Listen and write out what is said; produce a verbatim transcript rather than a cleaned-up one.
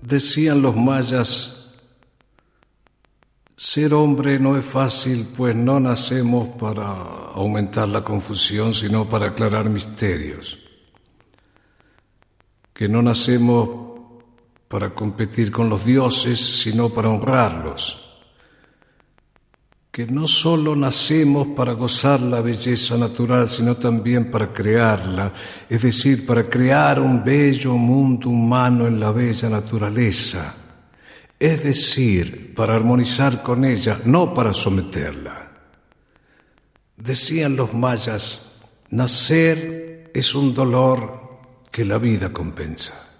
Decían los mayas, ser hombre no es fácil, pues no nacemos para aumentar la confusión, sino para aclarar misterios. Que no nacemos para competir con los dioses, sino para honrarlos. Que no solo nacemos para gozar la belleza natural, sino también para crearla, es decir, para crear un bello mundo humano en la bella naturaleza, es decir, para armonizar con ella, no para someterla. Decían los mayas, nacer es un dolor que la vida compensa.